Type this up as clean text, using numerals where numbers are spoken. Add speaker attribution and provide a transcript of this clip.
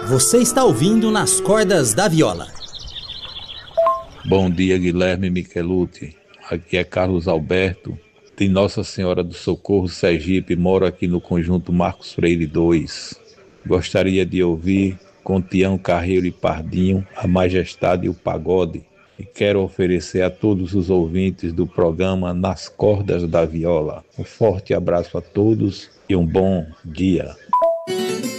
Speaker 1: Você está ouvindo Nas Cordas da Viola.
Speaker 2: Bom dia, Guilherme Michelucci. Aqui é Carlos Alberto, de Nossa Senhora do Socorro, Sergipe. Moro aqui no conjunto Marcos Freire 2. Gostaria de ouvir com Tião Carreiro e Pardinho, A Majestade e o Pagode. E quero oferecer a todos os ouvintes do programa Nas Cordas da Viola. Um forte abraço a todos e um bom dia.